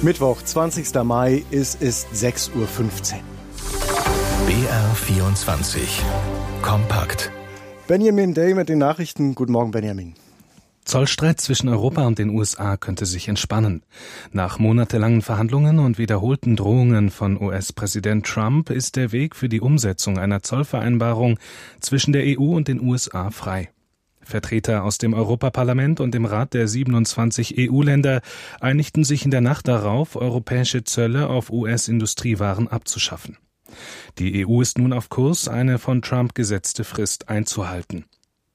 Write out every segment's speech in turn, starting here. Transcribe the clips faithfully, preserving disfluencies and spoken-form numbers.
Mittwoch, zwanzigster Mai, es ist sechs Uhr fünfzehn. B R vierundzwanzig. Kompakt. Benjamin Day mit den Nachrichten. Guten Morgen, Benjamin. Zollstreit zwischen Europa und den U S A könnte sich entspannen. Nach monatelangen Verhandlungen und wiederholten Drohungen von U S-Präsident Trump ist der Weg für die Umsetzung einer Zollvereinbarung zwischen der E U und den U S A frei. Vertreter aus dem Europaparlament und dem Rat der siebenundzwanzig E U-Länder einigten sich in der Nacht darauf, europäische Zölle auf U S-Industriewaren abzuschaffen. Die E U ist nun auf Kurs, eine von Trump gesetzte Frist einzuhalten.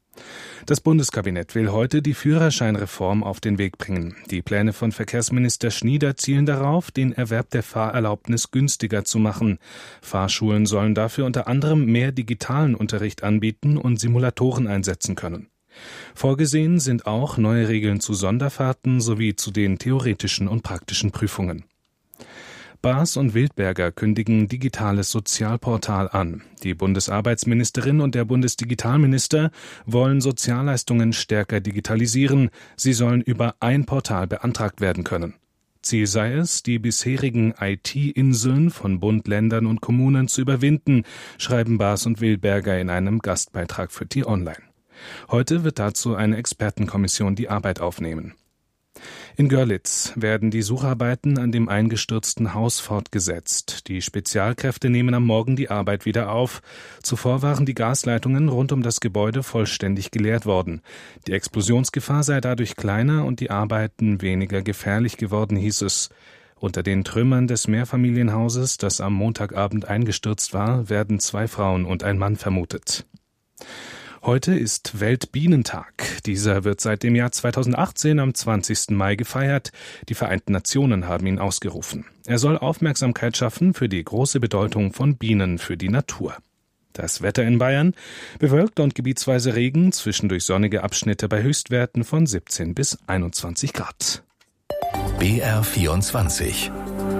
Das Bundeskabinett will heute die Führerscheinreform auf den Weg bringen. Die Pläne von Verkehrsminister Schnieder zielen darauf, den Erwerb der Fahrerlaubnis günstiger zu machen. Fahrschulen sollen dafür unter anderem mehr digitalen Unterricht anbieten und Simulatoren einsetzen können. Vorgesehen sind auch neue Regeln zu Sonderfahrten sowie zu den theoretischen und praktischen Prüfungen. Baas und Wildberger kündigen digitales Sozialportal an. Die Bundesarbeitsministerin und der Bundesdigitalminister wollen Sozialleistungen stärker digitalisieren. Sie sollen über ein Portal beantragt werden können. Ziel sei es, die bisherigen I T-Inseln von Bund, Ländern und Kommunen zu überwinden, schreiben Baas und Wildberger in einem Gastbeitrag für T-Online. Heute wird dazu eine Expertenkommission die Arbeit aufnehmen. In Görlitz werden die Sucharbeiten an dem eingestürzten Haus fortgesetzt. Die Spezialkräfte nehmen am Morgen die Arbeit wieder auf. Zuvor waren die Gasleitungen rund um das Gebäude vollständig geleert worden. Die Explosionsgefahr sei dadurch kleiner und die Arbeiten weniger gefährlich geworden, hieß es. Unter den Trümmern des Mehrfamilienhauses, das am Montagabend eingestürzt war, werden zwei Frauen und ein Mann vermutet. Heute ist Weltbienentag. Dieser wird seit dem Jahr zweitausendachtzehn am zwanzigsten Mai gefeiert. Die Vereinten Nationen haben ihn ausgerufen. Er soll Aufmerksamkeit schaffen für die große Bedeutung von Bienen für die Natur. Das Wetter in Bayern: bewölkt und gebietsweise Regen, zwischendurch sonnige Abschnitte bei Höchstwerten von siebzehn bis einundzwanzig Grad. B R vierundzwanzig.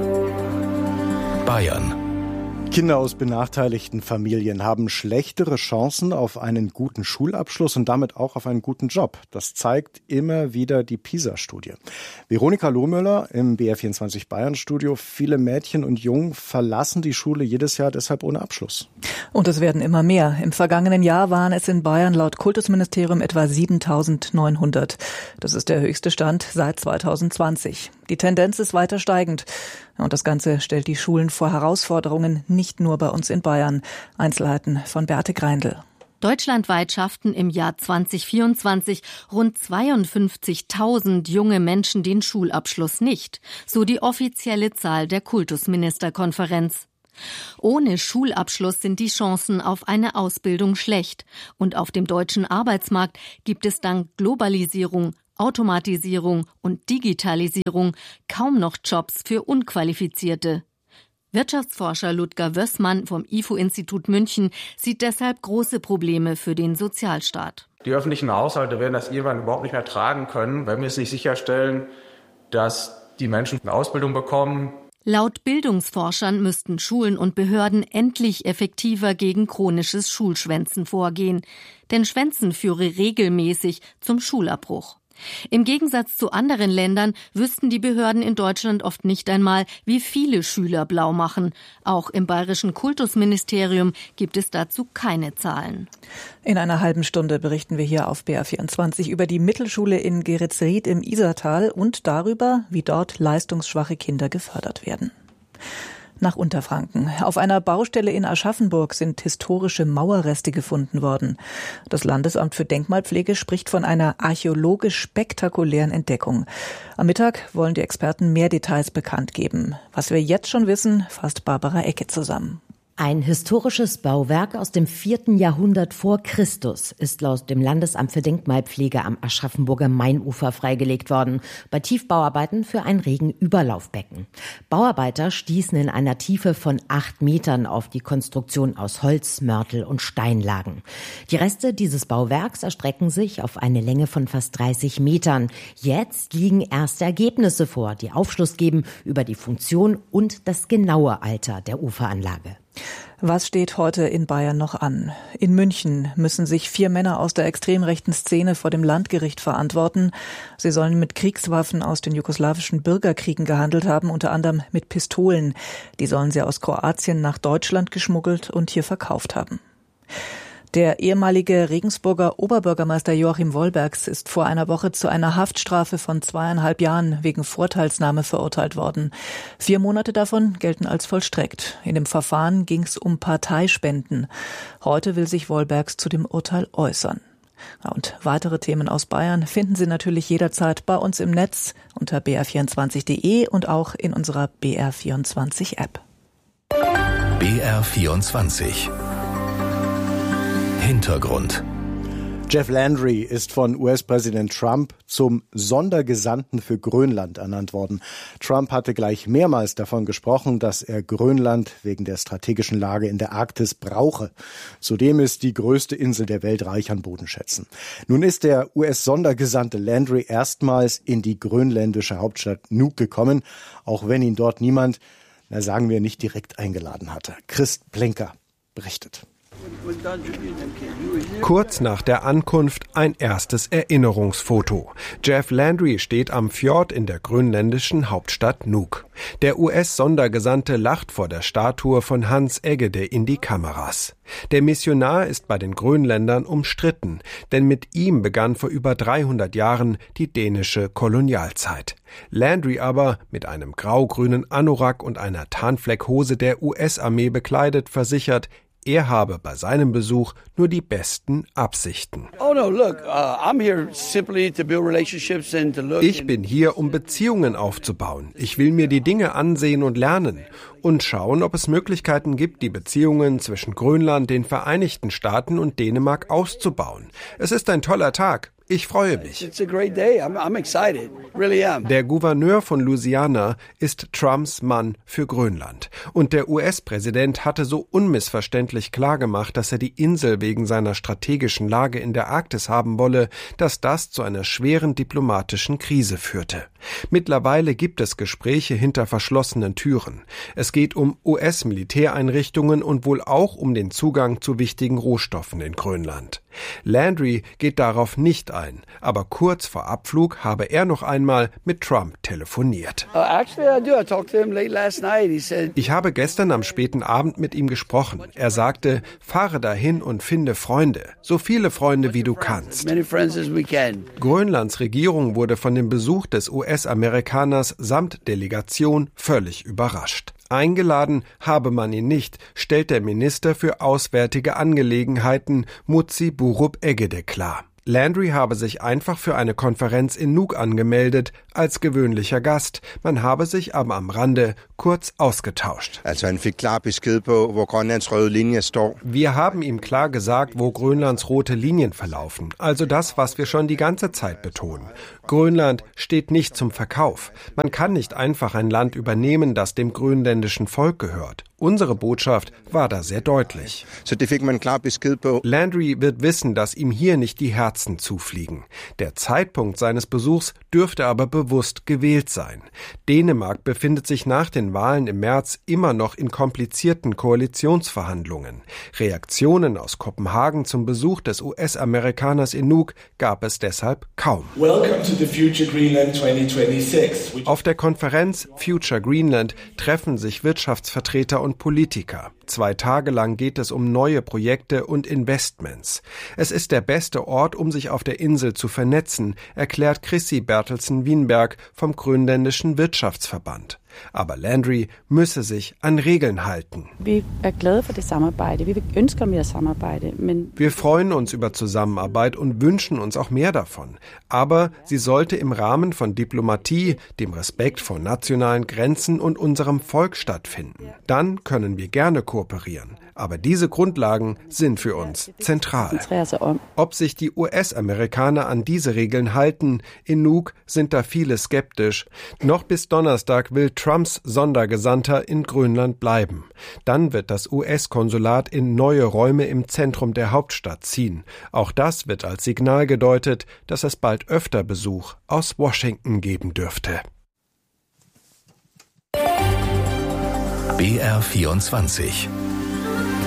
Bayern. Kinder aus benachteiligten Familien haben schlechtere Chancen auf einen guten Schulabschluss und damit auch auf einen guten Job. Das zeigt immer wieder die PISA-Studie. Veronika Lohmöller im B R vierundzwanzig Bayern-Studio. Viele Mädchen und Jungen verlassen die Schule jedes Jahr deshalb ohne Abschluss. Und es werden immer mehr. Im vergangenen Jahr waren es in Bayern laut Kultusministerium etwa siebentausendneunhundert. Das ist der höchste Stand seit zweitausendzwanzig. Die Tendenz ist weiter steigend. Und das Ganze stellt die Schulen vor Herausforderungen, nicht nur bei uns in Bayern. Einzelheiten von Beate Greindl. Deutschlandweit schafften im Jahr zweitausendvierundzwanzig rund zweiundfünfzigtausend junge Menschen den Schulabschluss nicht, so die offizielle Zahl der Kultusministerkonferenz. Ohne Schulabschluss sind die Chancen auf eine Ausbildung schlecht. Und auf dem deutschen Arbeitsmarkt gibt es dank Globalisierung, Automatisierung und Digitalisierung kaum noch Jobs für Unqualifizierte. Wirtschaftsforscher Ludger Wössmann vom I F O-Institut München sieht deshalb große Probleme für den Sozialstaat. Die öffentlichen Haushalte werden das irgendwann überhaupt nicht mehr tragen können, wenn wir es nicht sicherstellen, dass die Menschen eine Ausbildung bekommen. Laut Bildungsforschern müssten Schulen und Behörden endlich effektiver gegen chronisches Schulschwänzen vorgehen. Denn Schwänzen führe regelmäßig zum Schulabbruch. Im Gegensatz zu anderen Ländern wüssten die Behörden in Deutschland oft nicht einmal, wie viele Schüler blau machen. Auch im bayerischen Kultusministerium gibt es dazu keine Zahlen. In einer halben Stunde berichten wir hier auf B R vierundzwanzig über die Mittelschule in Geretsried im Isartal und darüber, wie dort leistungsschwache Kinder gefördert werden. Nach Unterfranken. Auf einer Baustelle in Aschaffenburg sind historische Mauerreste gefunden worden. Das Landesamt für Denkmalpflege spricht von einer archäologisch spektakulären Entdeckung. Am Mittag wollen die Experten mehr Details bekannt geben. Was wir jetzt schon wissen, fasst Barbara Ecke zusammen. Ein historisches Bauwerk aus dem vierten Jahrhundert vor Christus ist laut dem Landesamt für Denkmalpflege am Aschaffenburger Mainufer freigelegt worden, bei Tiefbauarbeiten für ein Regenüberlaufbecken. Bauarbeiter stießen in einer Tiefe von acht Metern auf die Konstruktion aus Holz, Mörtel und Steinlagen. Die Reste dieses Bauwerks erstrecken sich auf eine Länge von fast dreißig Metern. Jetzt liegen erste Ergebnisse vor, die Aufschluss geben über die Funktion und das genaue Alter der Uferanlage. Was steht heute in Bayern noch an? In München müssen sich vier Männer aus der extrem rechten Szene vor dem Landgericht verantworten. Sie sollen mit Kriegswaffen aus den jugoslawischen Bürgerkriegen gehandelt haben, unter anderem mit Pistolen. Die sollen sie aus Kroatien nach Deutschland geschmuggelt und hier verkauft haben. Der ehemalige Regensburger Oberbürgermeister Joachim Wollbergs ist vor einer Woche zu einer Haftstrafe von zweieinhalb Jahren wegen Vorteilsnahme verurteilt worden. Vier Monate davon gelten als vollstreckt. In dem Verfahren ging es um Parteispenden. Heute will sich Wollbergs zu dem Urteil äußern. Und weitere Themen aus Bayern finden Sie natürlich jederzeit bei uns im Netz unter b r vierundzwanzig punkt d e und auch in unserer B R vierundzwanzig App. B R vierundzwanzig Hintergrund. Jeff Landry ist von U S-Präsident Trump zum Sondergesandten für Grönland ernannt worden. Trump hatte gleich mehrmals davon gesprochen, dass er Grönland wegen der strategischen Lage in der Arktis brauche. Zudem ist die größte Insel der Welt reich an Bodenschätzen. Nun ist der U S-Sondergesandte Landry erstmals in die grönländische Hauptstadt Nuuk gekommen, auch wenn ihn dort niemand, na sagen wir, nicht direkt eingeladen hatte. Christ Plenker berichtet. Kurz nach der Ankunft ein erstes Erinnerungsfoto. Jeff Landry steht am Fjord in der grönländischen Hauptstadt Nuuk. Der U S-Sondergesandte lacht vor der Statue von Hans Eggede in die Kameras. Der Missionar ist bei den Grönländern umstritten, denn mit ihm begann vor über dreihundert Jahren die dänische Kolonialzeit. Landry aber, mit einem grau-grünen Anorak und einer Tarnfleckhose der U S-Armee bekleidet, versichert, er habe bei seinem Besuch nur die besten Absichten. Ich bin hier, um Beziehungen aufzubauen. Ich will mir die Dinge ansehen und lernen und schauen, ob es Möglichkeiten gibt, die Beziehungen zwischen Grönland, den Vereinigten Staaten und Dänemark auszubauen. Es ist ein toller Tag. Ich freue mich. Der Gouverneur von Louisiana ist Trumps Mann für Grönland. Und der U S-Präsident hatte so unmissverständlich klargemacht, dass er die Insel wegen seiner strategischen Lage in der Arktis haben wolle, dass das zu einer schweren diplomatischen Krise führte. Mittlerweile gibt es Gespräche hinter verschlossenen Türen. Es geht um U S-Militäreinrichtungen und wohl auch um den Zugang zu wichtigen Rohstoffen in Grönland. Landry geht darauf nicht ein, aber kurz vor Abflug habe er noch einmal mit Trump telefoniert. Ich habe gestern am späten Abend mit ihm gesprochen. Er sagte, fahre dahin und finde Freunde, so viele Freunde wie du kannst. Grönlands Regierung wurde von dem Besuch des U S-Amerikaners samt Delegation völlig überrascht. Eingeladen habe man ihn nicht, stellt der Minister für Auswärtige Angelegenheiten Mutsi Burup Eggede klar. Landry habe sich einfach für eine Konferenz in Nuuk angemeldet, als gewöhnlicher Gast. Man habe sich aber am Rande kurz ausgetauscht. Wir haben ihm klar gesagt, wo Grönlands rote Linien verlaufen. Also das, was wir schon die ganze Zeit betonen. Grönland steht nicht zum Verkauf. Man kann nicht einfach ein Land übernehmen, das dem grönländischen Volk gehört. Unsere Botschaft war da sehr deutlich. Landry wird wissen, dass ihm hier nicht die Herzen zufliegen. Der Zeitpunkt seines Besuchs dürfte aber bewusst gewählt sein. Dänemark befindet sich nach den Wahlen im März immer noch in komplizierten Koalitionsverhandlungen. Reaktionen aus Kopenhagen zum Besuch des U S-Amerikaners in Nuuk gab es deshalb kaum. Welcome to the Future Greenland twenty twenty-six. Auf der Konferenz Future Greenland treffen sich Wirtschaftsvertreter und Politiker. Zwei Tage lang geht es um neue Projekte und Investments. Es ist der beste Ort, um sich auf der Insel zu vernetzen, erklärt Chrissy Bertelsen-Wienberg vom Grönländischen Wirtschaftsverband. Aber Landry müsse sich an Regeln halten. Wir freuen uns über Zusammenarbeit und wünschen uns auch mehr davon. Aber sie sollte im Rahmen von Diplomatie, dem Respekt vor nationalen Grenzen und unserem Volk stattfinden. Dann können wir gerne kooperieren. Aber diese Grundlagen sind für uns zentral. Ob sich die U S-Amerikaner an diese Regeln halten, in Nuuk sind da viele skeptisch. Noch bis Donnerstag will Trumps Sondergesandter in Grönland bleiben. Dann wird das U S-Konsulat in neue Räume im Zentrum der Hauptstadt ziehen. Auch das wird als Signal gedeutet, dass es bald öfter Besuch aus Washington geben dürfte. B R vierundzwanzig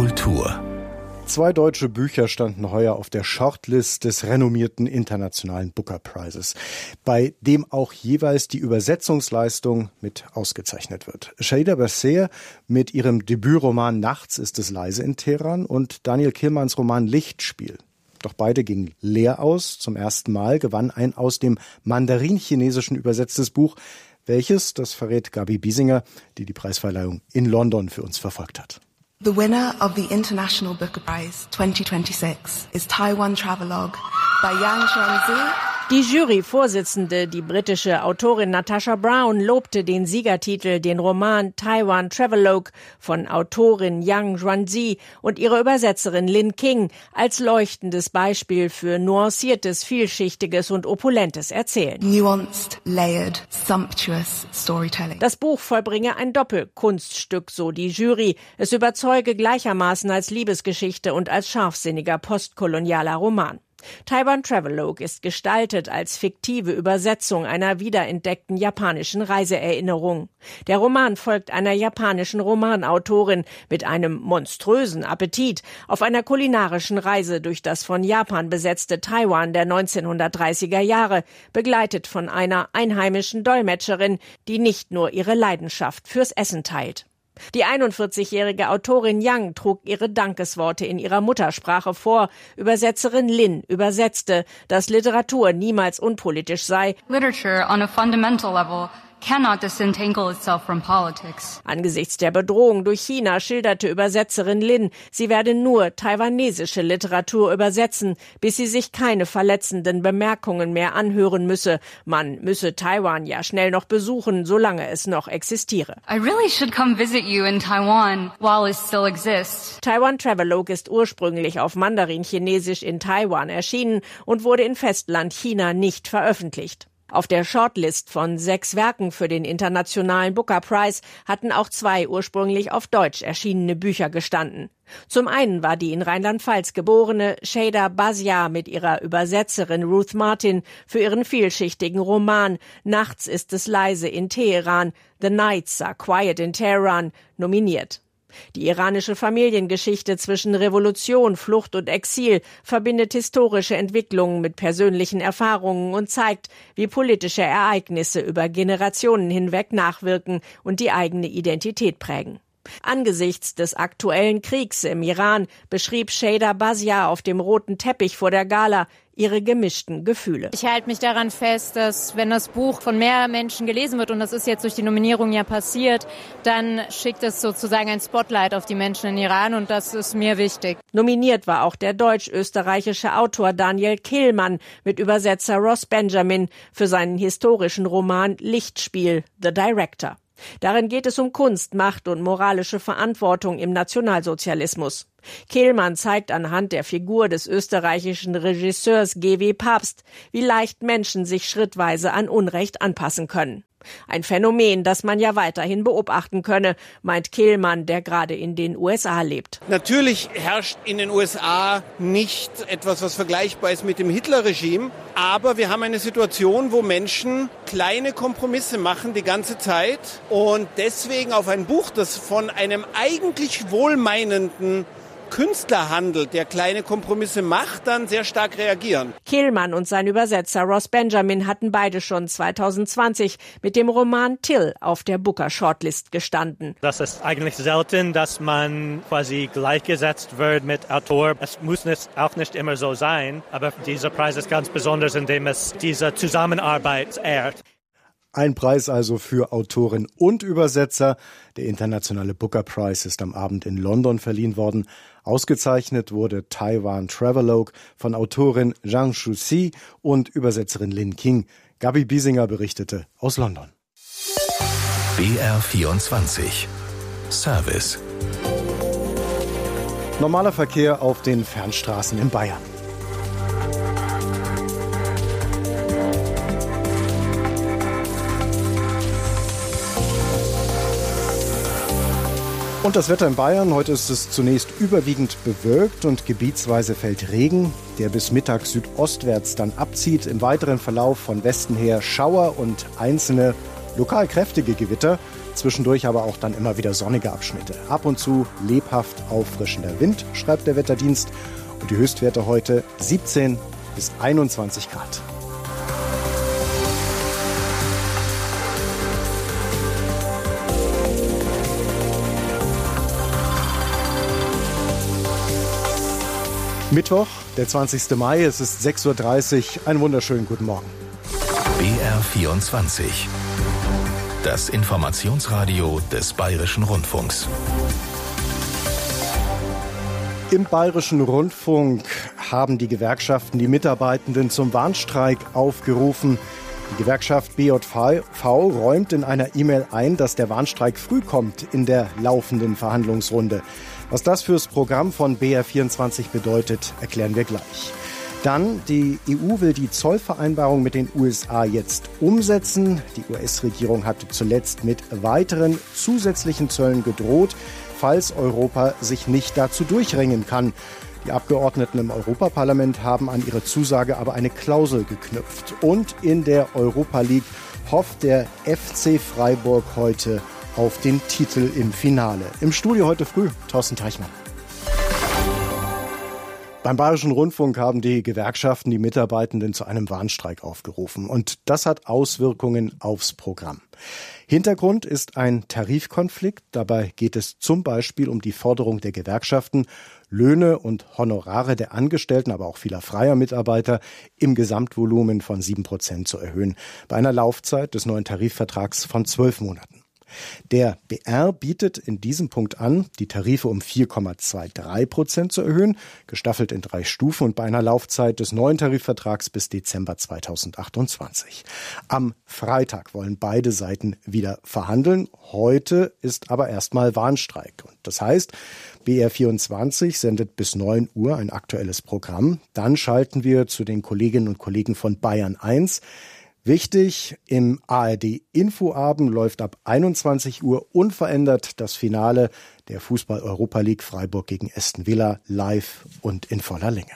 Kultur. Zwei deutsche Bücher standen heuer auf der Shortlist des renommierten internationalen Booker Prizes, bei dem auch jeweils die Übersetzungsleistung mit ausgezeichnet wird. Sheyda Baser mit ihrem Debütroman Nachts ist es leise in Teheran und Daniel Kehlmanns Roman Lichtspiel. Doch beide gingen leer aus. Zum ersten Mal gewann ein aus dem Mandarin-Chinesischen übersetztes Buch, welches, das verrät Gabi Biesinger, die die Preisverleihung in London für uns verfolgt hat. The winner of the International Booker Prize twenty twenty-six is Taiwan Travelogue by Yang Xuanzi. Die Juryvorsitzende, die britische Autorin Natasha Brown, lobte den Siegertitel, den Roman Taiwan Travelogue von Autorin Yang Xuanzi und ihrer Übersetzerin Lin King als leuchtendes Beispiel für nuanciertes, vielschichtiges und opulentes Erzählen. Nuanced, layered, sumptuous storytelling. Das Buch vollbringe ein Doppelkunststück, so die Jury. Es überzeuge gleichermaßen als Liebesgeschichte und als scharfsinniger postkolonialer Roman. Taiwan Travelogue ist gestaltet als fiktive Übersetzung einer wiederentdeckten japanischen Reiseerinnerung. Der Roman folgt einer japanischen Romanautorin mit einem monströsen Appetit auf einer kulinarischen Reise durch das von Japan besetzte Taiwan der neunzehnhundertdreißiger Jahre, begleitet von einer einheimischen Dolmetscherin, die nicht nur ihre Leidenschaft fürs Essen teilt. Die einundvierzigjährige Autorin Yang trug ihre Dankesworte in ihrer Muttersprache vor. Übersetzerin Lin übersetzte, dass Literatur niemals unpolitisch sei. Literature on a fundamental level cannot disentangle itself from politics. Angesichts der Bedrohung durch China schilderte Übersetzerin Lin, sie werde nur taiwanesische Literatur übersetzen, bis sie sich keine verletzenden Bemerkungen mehr anhören müsse. Man müsse Taiwan ja schnell noch besuchen, solange es noch existiere. I really should come visit you in Taiwan while it still exists. Taiwan Travelogue ist ursprünglich auf Mandarin-Chinesisch in Taiwan erschienen und wurde in Festland China nicht veröffentlicht. Auf der Shortlist von sechs Werken für den Internationalen Booker Prize hatten auch zwei ursprünglich auf Deutsch erschienene Bücher gestanden. Zum einen war die in Rheinland-Pfalz geborene Sheyda Baser mit ihrer Übersetzerin Ruth Martin für ihren vielschichtigen Roman Nachts ist es leise in Teheran, The Nights are quiet in Tehran nominiert. Die iranische Familiengeschichte zwischen Revolution, Flucht und Exil verbindet historische Entwicklungen mit persönlichen Erfahrungen und zeigt, wie politische Ereignisse über Generationen hinweg nachwirken und die eigene Identität prägen. Angesichts des aktuellen Kriegs im Iran beschrieb Sheyda Baser auf dem roten Teppich vor der Gala ihre gemischten Gefühle. Ich halte mich daran fest, dass wenn das Buch von mehr Menschen gelesen wird, und das ist jetzt durch die Nominierung ja passiert, dann schickt es sozusagen ein Spotlight auf die Menschen in Iran und das ist mir wichtig. Nominiert war auch der deutsch-österreichische Autor Daniel Kehlmann mit Übersetzer Ross Benjamin für seinen historischen Roman Lichtspiel, The Director. Darin geht es um Kunst, Macht und moralische Verantwortung im Nationalsozialismus. Kehlmann zeigt anhand der Figur des österreichischen Regisseurs G W Papst, wie leicht Menschen sich schrittweise an Unrecht anpassen können. Ein Phänomen, das man ja weiterhin beobachten könne, meint Kehlmann, der gerade in den U S A lebt. Natürlich herrscht in den U S A nicht etwas, was vergleichbar ist mit dem Hitler-Regime. Aber wir haben eine Situation, wo Menschen kleine Kompromisse machen die ganze Zeit und deswegen auf ein Buch, das von einem eigentlich wohlmeinenden Künstler handelt, der kleine Kompromisse macht, dann sehr stark reagieren. Kehlmann und sein Übersetzer Ross Benjamin hatten beide schon zweitausendzwanzig mit dem Roman Till auf der Booker Shortlist gestanden. Das ist eigentlich selten, dass man quasi gleichgesetzt wird mit Autor. Es muss nicht, auch nicht immer so sein, aber dieser Preis ist ganz besonders, indem es diese Zusammenarbeit ehrt. Ein Preis also für Autorin und Übersetzer. Der internationale Booker Prize ist am Abend in London verliehen worden. Ausgezeichnet wurde Taiwan Travelogue von Autorin Zhang Shuxi und Übersetzerin Lin King. Gabi Biesinger berichtete aus London. B R vierundzwanzig Service. Normaler Verkehr auf den Fernstraßen in Bayern. Und das Wetter in Bayern. Heute ist es zunächst überwiegend bewölkt und gebietsweise fällt Regen, der bis Mittag südostwärts dann abzieht. Im weiteren Verlauf von Westen her Schauer und einzelne lokal kräftige Gewitter. zwischendurch aber auch dann immer wieder sonnige Abschnitte. Ab und zu lebhaft auffrischender Wind, schreibt der Wetterdienst. Und die Höchstwerte heute siebzehn bis einundzwanzig Grad. Mittwoch, der zwanzigste Mai, es ist sechs Uhr dreißig. Einen wunderschönen guten Morgen. B R vierundzwanzig. Das Informationsradio des Bayerischen Rundfunks. Im Bayerischen Rundfunk haben die Gewerkschaften die Mitarbeitenden zum Warnstreik aufgerufen. Die Gewerkschaft B J V räumt in einer E-Mail ein, dass der Warnstreik früh kommt in der laufenden Verhandlungsrunde. Was das fürs Programm von B R vierundzwanzig bedeutet, erklären wir gleich. Dann, die E U will die Zollvereinbarung mit den U S A jetzt umsetzen. Die U S-Regierung hatte zuletzt mit weiteren zusätzlichen Zöllen gedroht, falls Europa sich nicht dazu durchringen kann. Die Abgeordneten im Europaparlament haben an ihre Zusage aber eine Klausel geknüpft. Und in der Europa League hofft der F C Freiburg heute auf den Titel im Finale. Im Studio heute früh Thorsten Teichmann. Beim Bayerischen Rundfunk haben die Gewerkschaften die Mitarbeitenden zu einem Warnstreik aufgerufen. Und das hat Auswirkungen aufs Programm. Hintergrund ist ein Tarifkonflikt. Dabei geht es zum Beispiel um die Forderung der Gewerkschaften, Löhne und Honorare der Angestellten, aber auch vieler freier Mitarbeiter im Gesamtvolumen von sieben Prozent zu erhöhen, bei einer Laufzeit des neuen Tarifvertrags von zwölf Monaten. Der B R bietet in diesem Punkt an, die Tarife um vier Komma dreiundzwanzig Prozent zu erhöhen, gestaffelt in drei Stufen und bei einer Laufzeit des neuen Tarifvertrags bis Dezember zweitausendachtundzwanzig. Am Freitag wollen beide Seiten wieder verhandeln. Heute ist aber erstmal Warnstreik. Und das heißt, B R vierundzwanzig sendet bis neun Uhr ein aktuelles Programm. Dann schalten wir zu den Kolleginnen und Kollegen von Bayern eins. Wichtig, im A R D-Infoabend läuft ab einundzwanzig Uhr unverändert das Finale der Fußball-Europa League Freiburg gegen Aston Villa live und in voller Länge.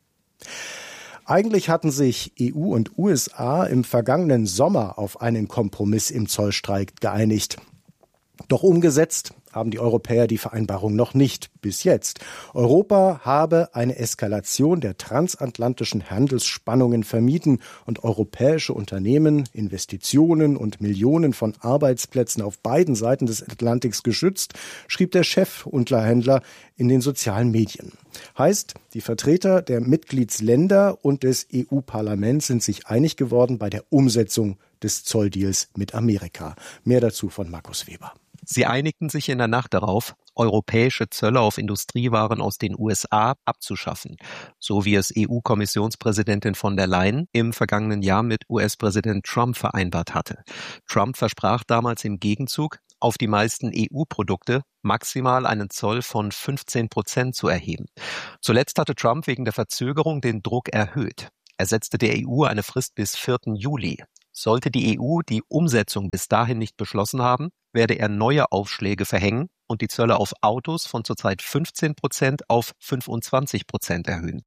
Eigentlich hatten sich E U und U S A im vergangenen Sommer auf einen Kompromiss im Zollstreik geeinigt. Doch umgesetzt haben die Europäer die Vereinbarung noch nicht bis jetzt. Europa habe eine Eskalation der transatlantischen Handelsspannungen vermieden und europäische Unternehmen, Investitionen und Millionen von Arbeitsplätzen auf beiden Seiten des Atlantiks geschützt, schrieb der Chefunterhändler in den sozialen Medien. Heißt, die Vertreter der Mitgliedsländer und des E U-Parlaments sind sich einig geworden bei der Umsetzung des Zolldeals mit Amerika. Mehr dazu von Markus Weber. Sie einigten sich in der Nacht darauf, europäische Zölle auf Industriewaren aus den U S A abzuschaffen, so wie es E U-Kommissionspräsidentin von der Leyen im vergangenen Jahr mit U S-Präsident Trump vereinbart hatte. Trump versprach damals im Gegenzug, auf die meisten E U-Produkte maximal einen Zoll von fünfzehn Prozent zu erheben. Zuletzt hatte Trump wegen der Verzögerung den Druck erhöht. Er setzte der E U eine Frist bis vierten Juli. Sollte die E U die Umsetzung bis dahin nicht beschlossen haben, werde er neue Aufschläge verhängen und die Zölle auf Autos von zurzeit fünfzehn Prozent auf fünfundzwanzig Prozent erhöhen.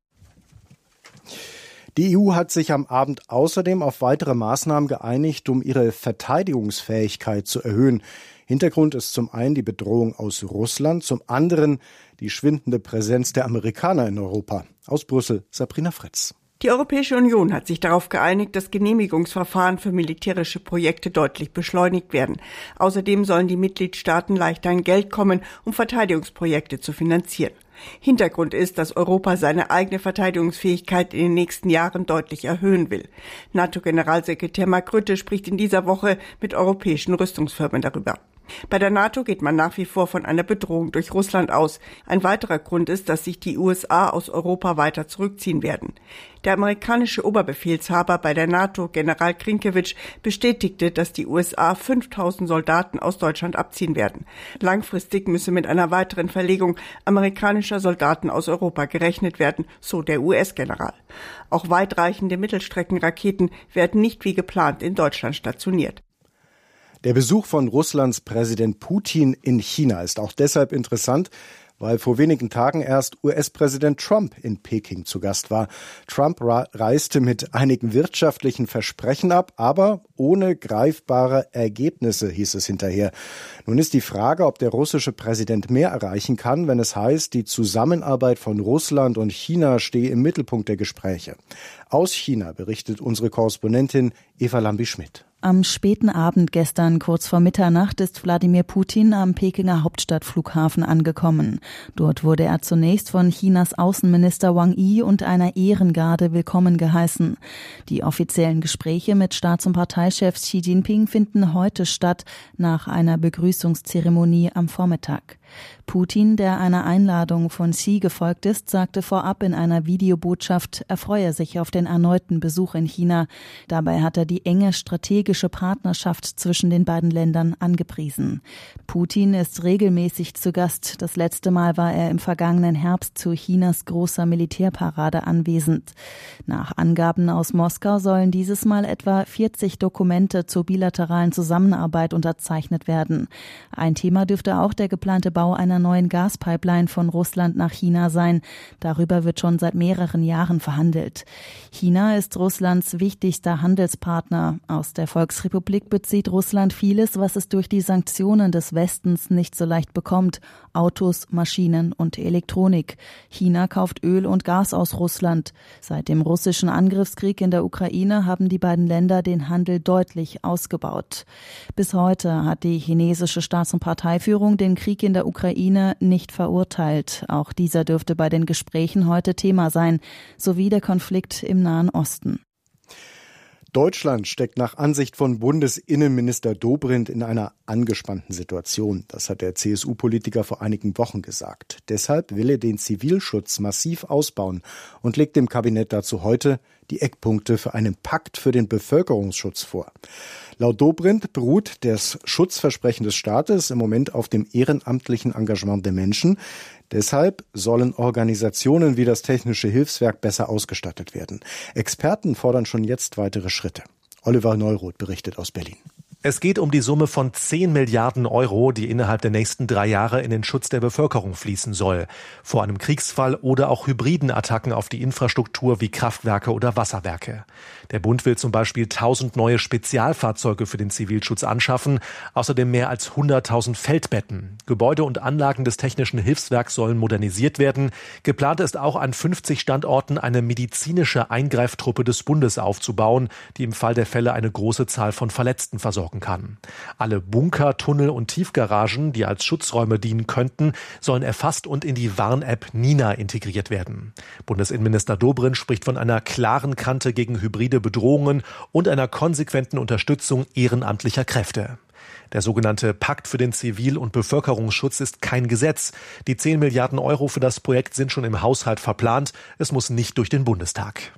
Die E U hat sich am Abend außerdem auf weitere Maßnahmen geeinigt, um ihre Verteidigungsfähigkeit zu erhöhen. Hintergrund ist zum einen die Bedrohung aus Russland, zum anderen die schwindende Präsenz der Amerikaner in Europa. Aus Brüssel, Sabrina Fritz. Die Europäische Union hat sich darauf geeinigt, dass Genehmigungsverfahren für militärische Projekte deutlich beschleunigt werden. Außerdem sollen die Mitgliedstaaten leichter an Geld kommen, um Verteidigungsprojekte zu finanzieren. Hintergrund ist, dass Europa seine eigene Verteidigungsfähigkeit in den nächsten Jahren deutlich erhöhen will. NATO-Generalsekretär Mark Rutte spricht in dieser Woche mit europäischen Rüstungsfirmen darüber. Bei der NATO geht man nach wie vor von einer Bedrohung durch Russland aus. Ein weiterer Grund ist, dass sich die U S A aus Europa weiter zurückziehen werden. Der amerikanische Oberbefehlshaber bei der NATO, General Krinkewitsch, bestätigte, dass die U S A fünftausend Soldaten aus Deutschland abziehen werden. Langfristig müsse mit einer weiteren Verlegung amerikanischer Soldaten aus Europa gerechnet werden, so der U S-General. Auch weitreichende Mittelstreckenraketen werden nicht wie geplant in Deutschland stationiert. Der Besuch von Russlands Präsident Putin in China ist auch deshalb interessant, weil vor wenigen Tagen erst U S-Präsident Trump in Peking zu Gast war. Trump reiste mit einigen wirtschaftlichen Versprechen ab, aber ohne greifbare Ergebnisse, hieß es hinterher. Nun ist die Frage, ob der russische Präsident mehr erreichen kann, wenn es heißt, die Zusammenarbeit von Russland und China stehe im Mittelpunkt der Gespräche. Aus China berichtet unsere Korrespondentin Eva Lambi-Schmidt. Am späten Abend gestern, kurz vor Mitternacht, ist Wladimir Putin am Pekinger Hauptstadtflughafen angekommen. Dort wurde er zunächst von Chinas Außenminister Wang Yi und einer Ehrengarde willkommen geheißen. Die offiziellen Gespräche mit Staats- und Parteichef Xi Jinping finden heute statt, nach einer Begrüßungszeremonie am Vormittag. Putin, der einer Einladung von Xi gefolgt ist, sagte vorab in einer Videobotschaft, er freue sich auf den erneuten Besuch in China. Dabei hat er die enge strategische Partnerschaft zwischen den beiden Ländern angepriesen. Putin ist regelmäßig zu Gast. Das letzte Mal war er im vergangenen Herbst zu Chinas großer Militärparade anwesend. Nach Angaben aus Moskau sollen dieses Mal etwa vierzig Dokumente zur bilateralen Zusammenarbeit unterzeichnet werden. Ein Thema dürfte auch der geplante Bau einer neuen Gaspipeline von Russland nach China sein. Darüber wird schon seit mehreren Jahren verhandelt. China ist Russlands wichtigster Handelspartner. Aus der Volksrepublik bezieht Russland vieles, was es durch die Sanktionen des Westens nicht so leicht bekommt. Autos, Maschinen und Elektronik. China kauft Öl und Gas aus Russland. Seit dem russischen Angriffskrieg in der Ukraine haben die beiden Länder den Handel deutlich ausgebaut. Bis heute hat die chinesische Staats- und Parteiführung den Krieg in der Ukraine nicht verurteilt. Auch dieser dürfte bei den Gesprächen heute Thema sein, sowie der Konflikt im Nahen Osten. Deutschland steckt nach Ansicht von Bundesinnenminister Dobrindt in einer angespannten Situation. Das hat der C S U-Politiker vor einigen Wochen gesagt. Deshalb will er den Zivilschutz massiv ausbauen und legt dem Kabinett dazu heute die Eckpunkte für einen Pakt für den Bevölkerungsschutz vor. Laut Dobrindt beruht das Schutzversprechen des Staates im Moment auf dem ehrenamtlichen Engagement der Menschen. Deshalb sollen Organisationen wie das Technische Hilfswerk besser ausgestattet werden. Experten fordern schon jetzt weitere Schritte. Oliver Neuroth berichtet aus Berlin. Es geht um die Summe von zehn Milliarden Euro, die innerhalb der nächsten drei Jahre in den Schutz der Bevölkerung fließen soll. Vor einem Kriegsfall oder auch hybriden Attacken auf die Infrastruktur wie Kraftwerke oder Wasserwerke. Der Bund will zum Beispiel tausend neue Spezialfahrzeuge für den Zivilschutz anschaffen, außerdem mehr als hunderttausend Feldbetten. Gebäude und Anlagen des Technischen Hilfswerks sollen modernisiert werden. Geplant ist auch, an fünfzig Standorten eine medizinische Eingreiftruppe des Bundes aufzubauen, die im Fall der Fälle eine große Zahl von Verletzten versorgen kann. Alle Bunker, Tunnel und Tiefgaragen, die als Schutzräume dienen könnten, sollen erfasst und in die Warn-App Nina integriert werden. Bundesinnenminister Dobrindt spricht von einer klaren Kante gegen hybride Bedrohungen und einer konsequenten Unterstützung ehrenamtlicher Kräfte. Der sogenannte Pakt für den Zivil- und Bevölkerungsschutz ist kein Gesetz. Die zehn Milliarden Euro für das Projekt sind schon im Haushalt verplant. Es muss nicht durch den Bundestag.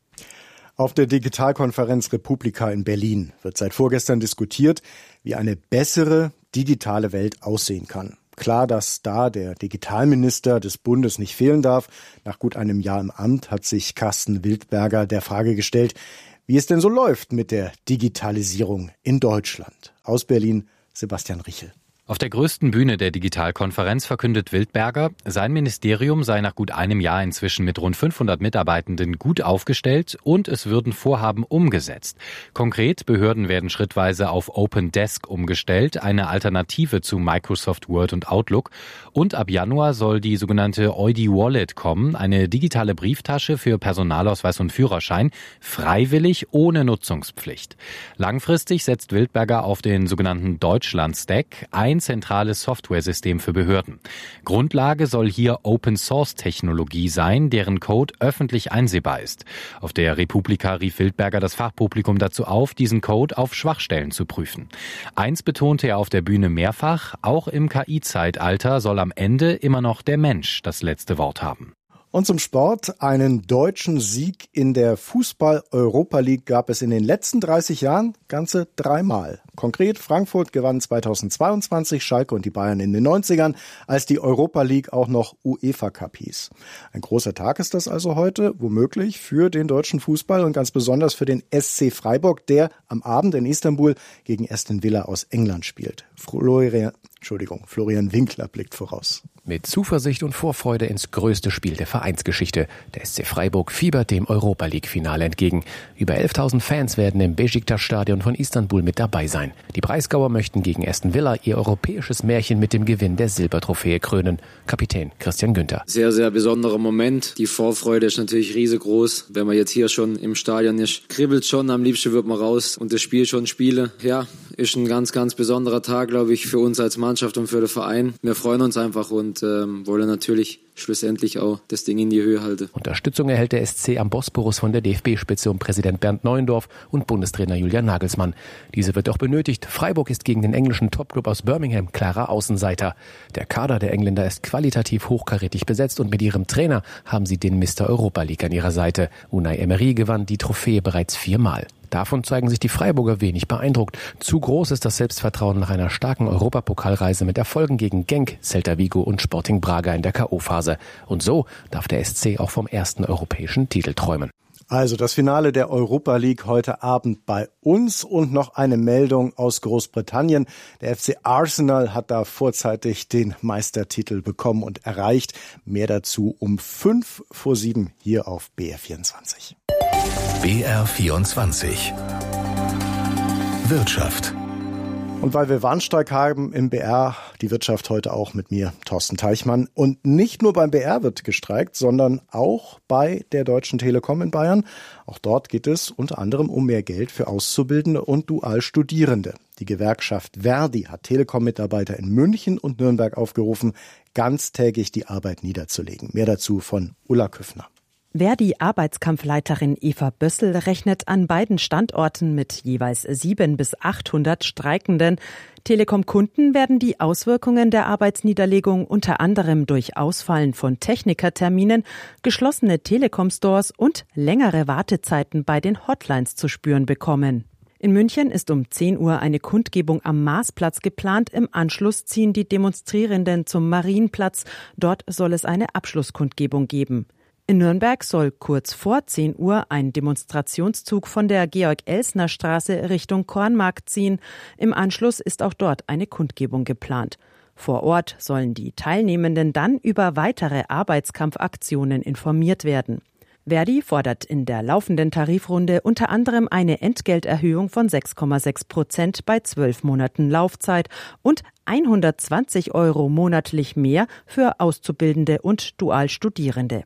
Auf der Digitalkonferenz Republika in Berlin wird seit vorgestern diskutiert, wie eine bessere digitale Welt aussehen kann. Klar, dass da der Digitalminister des Bundes nicht fehlen darf. Nach gut einem Jahr im Amt hat sich Carsten Wildberger der Frage gestellt, wie es denn so läuft mit der Digitalisierung in Deutschland. Aus Berlin, Sebastian Richel. Auf der größten Bühne der Digitalkonferenz verkündet Wildberger, sein Ministerium sei nach gut einem Jahr inzwischen mit rund fünfhundert Mitarbeitenden gut aufgestellt und es würden Vorhaben umgesetzt. Konkret, Behörden werden schrittweise auf Open Desk umgestellt, eine Alternative zu Microsoft Word und Outlook. Und ab Januar soll die sogenannte Eudi Wallet kommen, eine digitale Brieftasche für Personalausweis und Führerschein, freiwillig ohne Nutzungspflicht. Langfristig setzt Wildberger auf den sogenannten Deutschland-Stack, ein zentrales Softwaresystem für Behörden. Grundlage soll hier Open-Source-Technologie sein, deren Code öffentlich einsehbar ist. Auf der Republika rief Wildberger das Fachpublikum dazu auf, diesen Code auf Schwachstellen zu prüfen. Eins betonte er auf der Bühne mehrfach, auch im K I-Zeitalter soll am Ende immer noch der Mensch das letzte Wort haben. Und zum Sport. Einen deutschen Sieg in der Fußball-Europa League gab es in den letzten dreißig Jahren ganze dreimal. Konkret, Frankfurt gewann zweitausendzweiundzwanzig, Schalke und die Bayern in den neunzigern, als die Europa League auch noch UEFA Cup hieß. Ein großer Tag ist das also heute, womöglich für den deutschen Fußball und ganz besonders für den S C Freiburg, der am Abend in Istanbul gegen Aston Villa aus England spielt. Florian, Entschuldigung, Florian Winkler blickt voraus. Mit Zuversicht und Vorfreude ins größte Spiel der Vereinsgeschichte. Der S C Freiburg fiebert dem Europa-League-Finale entgegen. Über elftausend Fans werden im Beşiktaş-Stadion von Istanbul mit dabei sein. Die Breisgauer möchten gegen Aston Villa ihr europäisches Märchen mit dem Gewinn der Silbertrophäe krönen. Kapitän Christian Günther. Sehr, sehr besonderer Moment. Die Vorfreude ist natürlich riesengroß. Wenn man jetzt hier schon im Stadion ist, kribbelt schon. Am liebsten wird man raus und das Spiel schon spielen. Ja, ist ein ganz, ganz besonderer Tag, glaube ich, für uns als Mannschaft und für den Verein. Wir freuen uns einfach und ähm, wollen natürlich schlussendlich auch das Ding in die Höhe halten. Unterstützung erhält der S C am Bosporus von der D F B-Spitze um Präsident Bernd Neuendorf und Bundestrainer Julian Nagelsmann. Diese wird auch benötigt. Freiburg ist gegen den englischen Topclub aus Birmingham klarer Außenseiter. Der Kader der Engländer ist qualitativ hochkarätig besetzt und mit ihrem Trainer haben sie den Mister Europa League an ihrer Seite. Unai Emery gewann die Trophäe bereits viermal. Davon zeigen sich die Freiburger wenig beeindruckt. Zu groß ist das Selbstvertrauen nach einer starken Europapokalreise mit Erfolgen gegen Genk, Celta Vigo und Sporting Braga in der K O-Phase. Und so darf der S C auch vom ersten europäischen Titel träumen. Also das Finale der Europa League heute Abend bei uns und noch eine Meldung aus Großbritannien. Der F C Arsenal hat da vorzeitig den Meistertitel bekommen und erreicht. Mehr dazu um fünf vor sieben hier auf B R vierundzwanzig. B R vierundzwanzig. Wirtschaft. Und weil wir Warnstreik haben im B R, die Wirtschaft heute auch mit mir, Thorsten Teichmann. Und nicht nur beim B R wird gestreikt, sondern auch bei der Deutschen Telekom in Bayern. Auch dort geht es unter anderem um mehr Geld für Auszubildende und Dualstudierende. Die Gewerkschaft Verdi hat Telekom-Mitarbeiter in München und Nürnberg aufgerufen, ganztägig die Arbeit niederzulegen. Mehr dazu von Ulla Küffner. Verdi-Arbeitskampfleiterin Eva Bössel rechnet an beiden Standorten mit jeweils sieben bis achthundert Streikenden. Telekom-Kunden werden die Auswirkungen der Arbeitsniederlegung unter anderem durch Ausfallen von Technikerterminen, geschlossene Telekom-Stores und längere Wartezeiten bei den Hotlines zu spüren bekommen. In München ist um zehn Uhr eine Kundgebung am Marsplatz geplant. Im Anschluss ziehen die Demonstrierenden zum Marienplatz. Dort soll es eine Abschlusskundgebung geben. In Nürnberg soll kurz vor zehn Uhr ein Demonstrationszug von der Georg-Elsner-Straße Richtung Kornmarkt ziehen. Im Anschluss ist auch dort eine Kundgebung geplant. Vor Ort sollen die Teilnehmenden dann über weitere Arbeitskampfaktionen informiert werden. Verdi fordert in der laufenden Tarifrunde unter anderem eine Entgelterhöhung von sechs Komma sechs Prozent bei zwölf Monaten Laufzeit und hundertzwanzig Euro monatlich mehr für Auszubildende und Dualstudierende.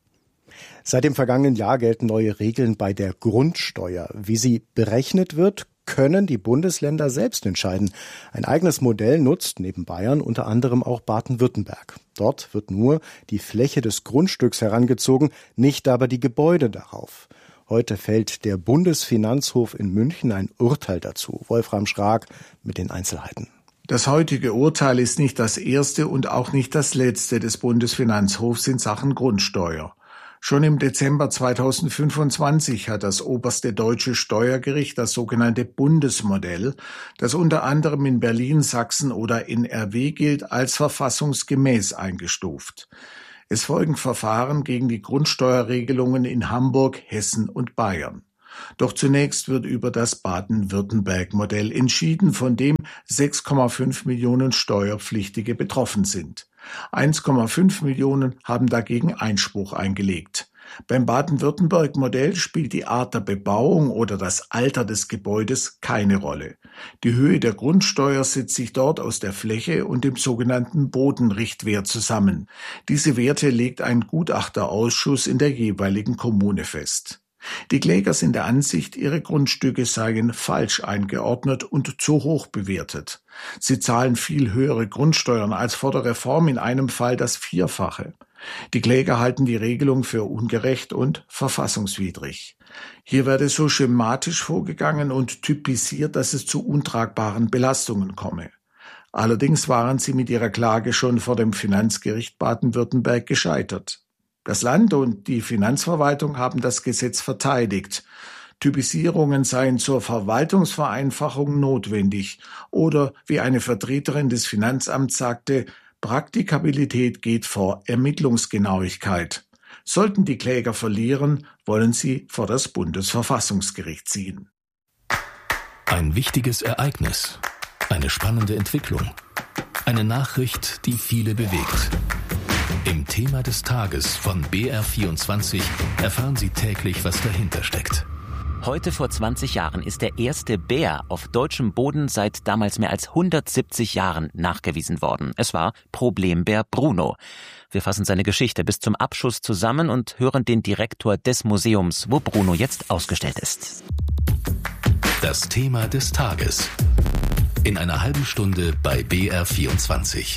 Seit dem vergangenen Jahr gelten neue Regeln bei der Grundsteuer. Wie sie berechnet wird, können die Bundesländer selbst entscheiden. Ein eigenes Modell nutzt neben Bayern unter anderem auch Baden-Württemberg. Dort wird nur die Fläche des Grundstücks herangezogen, nicht aber die Gebäude darauf. Heute fällt der Bundesfinanzhof in München ein Urteil dazu. Wolfram Schrag mit den Einzelheiten. Das heutige Urteil ist nicht das erste und auch nicht das letzte des Bundesfinanzhofs in Sachen Grundsteuer. Schon im Dezember zweitausendfünfundzwanzig hat das oberste deutsche Steuergericht das sogenannte Bundesmodell, das unter anderem in Berlin, Sachsen oder N R W gilt, als verfassungsgemäß eingestuft. Es folgen Verfahren gegen die Grundsteuerregelungen in Hamburg, Hessen und Bayern. Doch zunächst wird über das Baden-Württemberg-Modell entschieden, von dem sechs Komma fünf Millionen Steuerpflichtige betroffen sind. eins Komma fünf Millionen haben dagegen Einspruch eingelegt. Beim Baden-Württemberg-Modell spielt die Art der Bebauung oder das Alter des Gebäudes keine Rolle. Die Höhe der Grundsteuer setzt sich dort aus der Fläche und dem sogenannten Bodenrichtwert zusammen. Diese Werte legt ein Gutachterausschuss in der jeweiligen Kommune fest. Die Kläger sind der Ansicht, ihre Grundstücke seien falsch eingeordnet und zu hoch bewertet. Sie zahlen viel höhere Grundsteuern als vor der Reform, in einem Fall das Vierfache. Die Kläger halten die Regelung für ungerecht und verfassungswidrig. Hier werde so schematisch vorgegangen und typisiert, dass es zu untragbaren Belastungen komme. Allerdings waren sie mit ihrer Klage schon vor dem Finanzgericht Baden-Württemberg gescheitert. Das Land und die Finanzverwaltung haben das Gesetz verteidigt. Typisierungen seien zur Verwaltungsvereinfachung notwendig oder, wie eine Vertreterin des Finanzamts sagte, Praktikabilität geht vor Ermittlungsgenauigkeit. Sollten die Kläger verlieren, wollen sie vor das Bundesverfassungsgericht ziehen. Ein wichtiges Ereignis, eine spannende Entwicklung, ein Eine Nachricht, die viele bewegt. Im Thema des Tages von B R vierundzwanzig erfahren Sie täglich, was dahinter steckt. Heute vor zwanzig Jahren ist der erste Bär auf deutschem Boden seit damals mehr als hundertsiebzig Jahren nachgewiesen worden. Es war Problembär Bruno. Wir fassen seine Geschichte bis zum Abschuss zusammen und hören den Direktor des Museums, wo Bruno jetzt ausgestellt ist. Das Thema des Tages. In einer halben Stunde bei B R vierundzwanzig.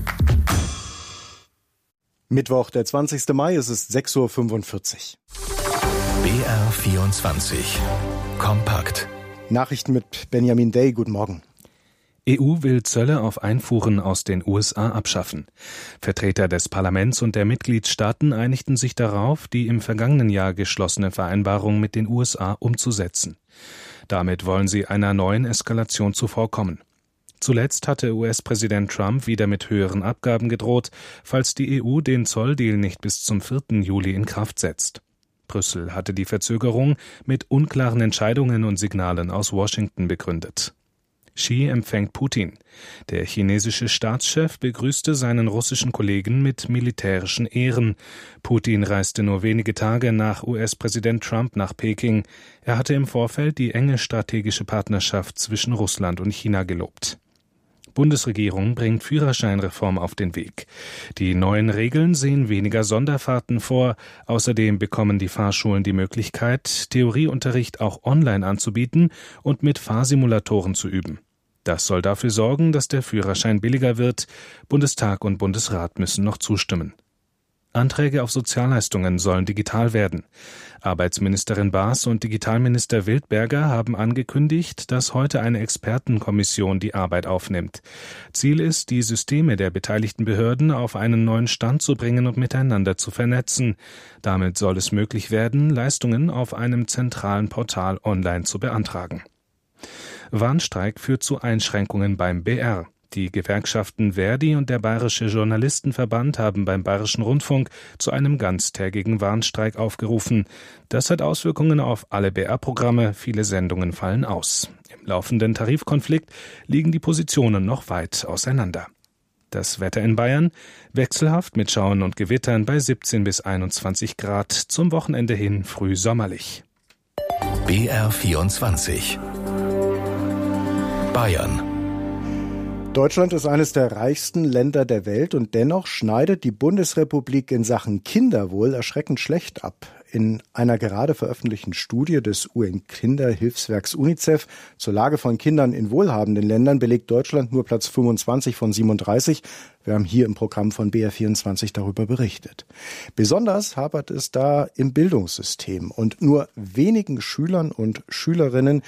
Mittwoch, der zwanzigster Mai, es ist sechs Uhr fünfundvierzig. B R vierundzwanzig. Kompakt. Nachrichten mit Benjamin Day. Guten Morgen. E U will Zölle auf Einfuhren aus den U S A abschaffen. Vertreter des Parlaments und der Mitgliedstaaten einigten sich darauf, die im vergangenen Jahr geschlossene Vereinbarung mit den U S A umzusetzen. Damit wollen sie einer neuen Eskalation zuvorkommen. Zuletzt hatte U S-Präsident Trump wieder mit höheren Abgaben gedroht, falls die E U den Zolldeal nicht bis zum vierten Juli in Kraft setzt. Brüssel hatte die Verzögerung mit unklaren Entscheidungen und Signalen aus Washington begründet. Xi empfängt Putin. Der chinesische Staatschef begrüßte seinen russischen Kollegen mit militärischen Ehren. Putin reiste nur wenige Tage nach U S-Präsident Trump nach Peking. Er hatte im Vorfeld die enge strategische Partnerschaft zwischen Russland und China gelobt. Bundesregierung bringt Führerscheinreform auf den Weg. Die neuen Regeln sehen weniger Sonderfahrten vor. Außerdem bekommen die Fahrschulen die Möglichkeit, Theorieunterricht auch online anzubieten und mit Fahrsimulatoren zu üben. Das soll dafür sorgen, dass der Führerschein billiger wird. Bundestag und Bundesrat müssen noch zustimmen. Anträge auf Sozialleistungen sollen digital werden. Arbeitsministerin Baas und Digitalminister Wildberger haben angekündigt, dass heute eine Expertenkommission die Arbeit aufnimmt. Ziel ist, die Systeme der beteiligten Behörden auf einen neuen Stand zu bringen und miteinander zu vernetzen. Damit soll es möglich werden, Leistungen auf einem zentralen Portal online zu beantragen. Warnstreik führt zu Einschränkungen beim B R. Die Gewerkschaften Verdi und der Bayerische Journalistenverband haben beim Bayerischen Rundfunk zu einem ganztägigen Warnstreik aufgerufen. Das hat Auswirkungen auf alle B R-Programme, viele Sendungen fallen aus. Im laufenden Tarifkonflikt liegen die Positionen noch weit auseinander. Das Wetter in Bayern wechselhaft mit Schauern und Gewittern bei siebzehn bis einundzwanzig Grad, zum Wochenende hin früh sommerlich. B R vierundzwanzig. Bayern. Deutschland ist eines der reichsten Länder der Welt und dennoch schneidet die Bundesrepublik in Sachen Kinderwohl erschreckend schlecht ab. In einer gerade veröffentlichten Studie des U N-Kinderhilfswerks UNICEF zur Lage von Kindern in wohlhabenden Ländern belegt Deutschland nur Platz fünfundzwanzig von siebenunddreißig. Wir haben hier im Programm von B R vierundzwanzig darüber berichtet. Besonders hapert es da im Bildungssystem und nur wenigen Schülern und Schülerinnen,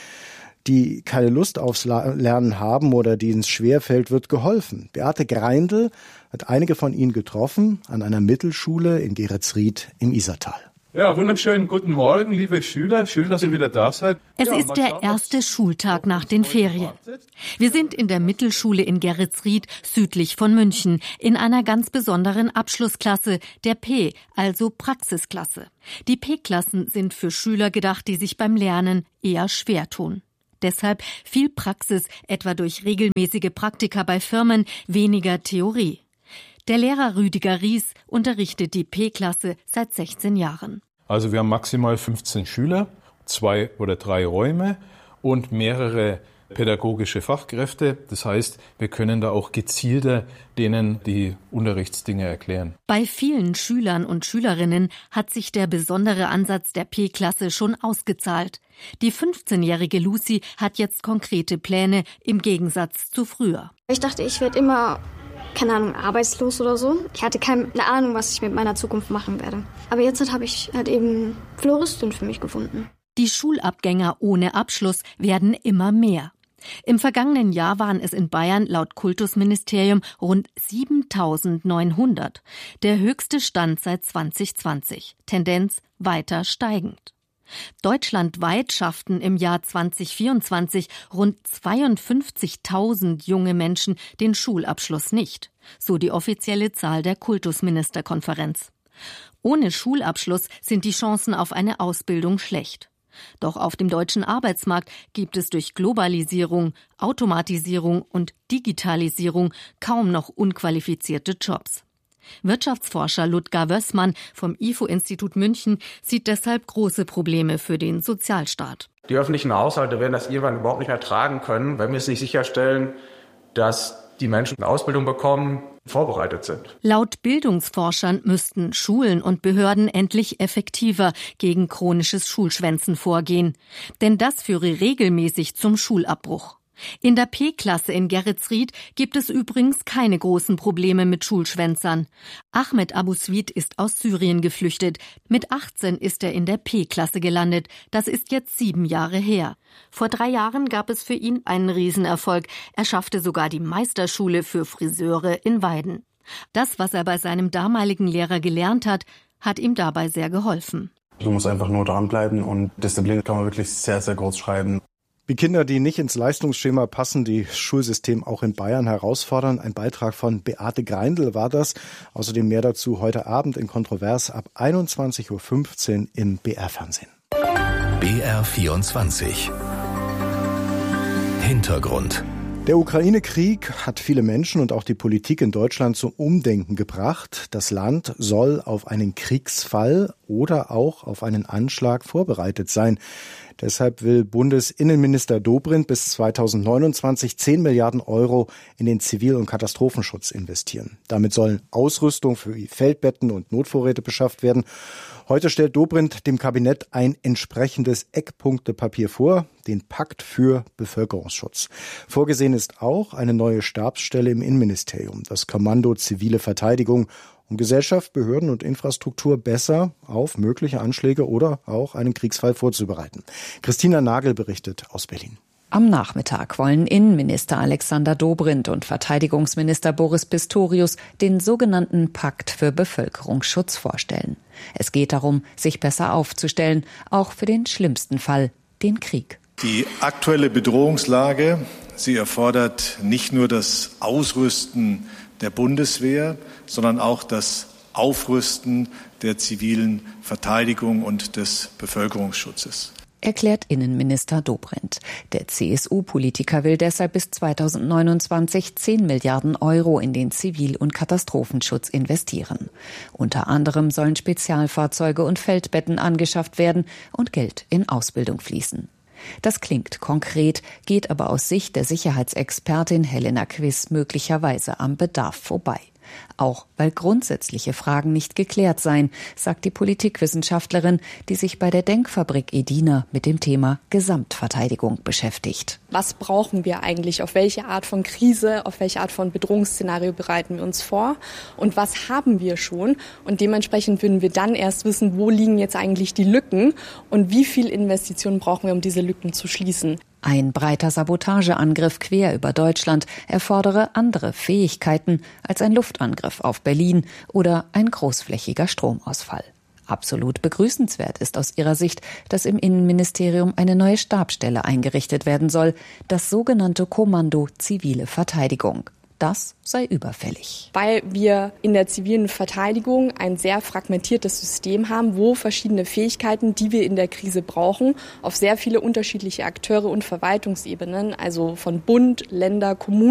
die keine Lust aufs Lernen haben oder denen es schwerfällt, wird geholfen. Beate Greindl hat einige von ihnen getroffen an einer Mittelschule in Geretsried im Isartal. Ja, wunderschönen guten Morgen, liebe Schüler. Schön, dass ihr wieder da seid. Es ja, ist der erste Schultag nach den Ferien. Wir sind in der Mittelschule in Geretsried, südlich von München, in einer ganz besonderen Abschlussklasse, der P, also Praxisklasse. Die P-Klassen sind für Schüler gedacht, die sich beim Lernen eher schwer tun. Deshalb viel Praxis, etwa durch regelmäßige Praktika bei Firmen, weniger Theorie. Der Lehrer Rüdiger Ries unterrichtet die P-Klasse seit sechzehn Jahren. Also wir haben maximal fünfzehn Schüler, zwei oder drei Räume und mehrere pädagogische Fachkräfte. Das heißt, wir können da auch gezielter denen die Unterrichtsdinge erklären. Bei vielen Schülern und Schülerinnen hat sich der besondere Ansatz der P-Klasse schon ausgezahlt. Die fünfzehnjährige Lucy hat jetzt konkrete Pläne im Gegensatz zu früher. Ich dachte, ich werde immer, keine Ahnung, arbeitslos oder so. Ich hatte keine Ahnung, was ich mit meiner Zukunft machen werde. Aber jetzt habe ich halt eben Floristin für mich gefunden. Die Schulabgänger ohne Abschluss werden immer mehr. Im vergangenen Jahr waren es in Bayern laut Kultusministerium rund siebentausendneunhundert. Der höchste Stand seit zwanzig zwanzig. Tendenz weiter steigend. Deutschlandweit schafften im Jahr zwanzig vierundzwanzig rund zweiundfünfzigtausend junge Menschen den Schulabschluss nicht, so die offizielle Zahl der Kultusministerkonferenz. Ohne Schulabschluss sind die Chancen auf eine Ausbildung schlecht. Doch auf dem deutschen Arbeitsmarkt gibt es durch Globalisierung, Automatisierung und Digitalisierung kaum noch unqualifizierte Jobs. Wirtschaftsforscher Ludger Wössmann vom I F O-Institut München sieht deshalb große Probleme für den Sozialstaat. Die öffentlichen Haushalte werden das irgendwann überhaupt nicht mehr tragen können, wenn wir es nicht sicherstellen, dass die Menschen eine Ausbildung bekommen, vorbereitet sind. Laut Bildungsforschern müssten Schulen und Behörden endlich effektiver gegen chronisches Schulschwänzen vorgehen. Denn das führe regelmäßig zum Schulabbruch. In der P-Klasse in Geretsried gibt es übrigens keine großen Probleme mit Schulschwänzern. Ahmed Abu Swid ist aus Syrien geflüchtet. Mit achtzehn ist er in der P-Klasse gelandet. Das ist jetzt sieben Jahre her. Vor drei Jahren gab es für ihn einen Riesenerfolg. Er schaffte sogar die Meisterschule für Friseure in Weiden. Das, was er bei seinem damaligen Lehrer gelernt hat, hat ihm dabei sehr geholfen. Du musst einfach nur dranbleiben und Disziplin kann man wirklich sehr, sehr groß schreiben. Wie Kinder, die nicht ins Leistungsschema passen, die Schulsystem auch in Bayern herausfordern. Ein Beitrag von Beate Greindl war das. Außerdem mehr dazu heute Abend in Kontrovers ab einundzwanzig Uhr fünfzehn im B R-Fernsehen. B R vierundzwanzig Hintergrund. Der Ukraine-Krieg hat viele Menschen und auch die Politik in Deutschland zum Umdenken gebracht. Das Land soll auf einen Kriegsfall oder auch auf einen Anschlag vorbereitet sein. Deshalb will Bundesinnenminister Dobrindt bis zweitausendneunundzwanzig zehn Milliarden Euro in den Zivil- und Katastrophenschutz investieren. Damit sollen Ausrüstung für Feldbetten und Notvorräte beschafft werden. Heute stellt Dobrindt dem Kabinett ein entsprechendes Eckpunktepapier vor, den Pakt für Bevölkerungsschutz. Vorgesehen ist auch eine neue Stabsstelle im Innenministerium, das Kommando Zivile Verteidigung, um Gesellschaft, Behörden und Infrastruktur besser auf mögliche Anschläge oder auch einen Kriegsfall vorzubereiten. Christina Nagel berichtet aus Berlin. Am Nachmittag wollen Innenminister Alexander Dobrindt und Verteidigungsminister Boris Pistorius den sogenannten Pakt für Bevölkerungsschutz vorstellen. Es geht darum, sich besser aufzustellen, auch für den schlimmsten Fall, den Krieg. Die aktuelle Bedrohungslage, sie erfordert nicht nur das Ausrüsten der Bundeswehr, sondern auch das Aufrüsten der zivilen Verteidigung und des Bevölkerungsschutzes. Erklärt Innenminister Dobrindt. Der C S U-Politiker will deshalb bis zweitausendneunundzwanzig zehn Milliarden Euro in den Zivil- und Katastrophenschutz investieren. Unter anderem sollen Spezialfahrzeuge und Feldbetten angeschafft werden und Geld in Ausbildung fließen. Das klingt konkret, geht aber aus Sicht der Sicherheitsexpertin Helena Quiss möglicherweise am Bedarf vorbei. Auch weil grundsätzliche Fragen nicht geklärt seien, sagt die Politikwissenschaftlerin, die sich bei der Denkfabrik Edina mit dem Thema Gesamtverteidigung beschäftigt. Was brauchen wir eigentlich? Auf welche Art von Krise, auf welche Art von Bedrohungsszenario bereiten wir uns vor? Und was haben wir schon? Und dementsprechend würden wir dann erst wissen, wo liegen jetzt eigentlich die Lücken und wie viel Investitionen brauchen wir, um diese Lücken zu schließen. Ein breiter Sabotageangriff quer über Deutschland erfordere andere Fähigkeiten als ein Luftangriff auf Berlin oder ein großflächiger Stromausfall. Absolut begrüßenswert ist aus ihrer Sicht, dass im Innenministerium eine neue Stabsstelle eingerichtet werden soll, das sogenannte Kommando Zivile Verteidigung. Das sei überfällig. Weil wir in der zivilen Verteidigung ein sehr fragmentiertes System haben, wo verschiedene Fähigkeiten, die wir in der Krise brauchen, auf sehr viele unterschiedliche Akteure und Verwaltungsebenen, also von Bund, Länder, Kommunen,